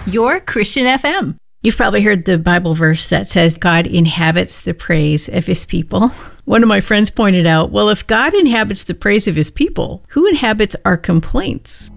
your Christian FM. You've probably heard the Bible verse that says God inhabits the praise of his people. One of my friends pointed out, well, if God inhabits the praise of his people, who inhabits our complaints?